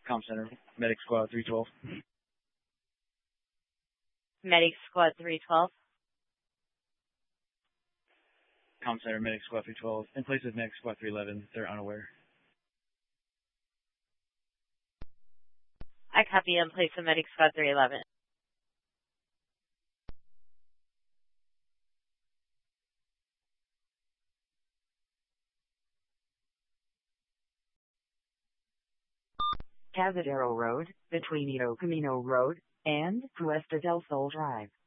Comm Center, Medic Squad 312. Medic Squad 312. Comm Center, Medic Squad 312. In place of Medic Squad 311, they're unaware. I copy in place of Medic Squad 311. Cazadero Road, between Ito Camino Road and Cuesta del Sol Drive.